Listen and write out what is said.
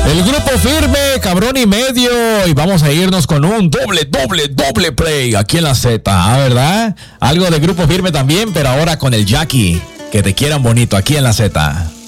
El Grupo Firme, cabrón y medio. Y vamos a irnos con un doble play aquí en la Z, ¿verdad? Algo de Grupo Firme también, pero ahora con el Jackie. Que te quieran bonito aquí en la Z.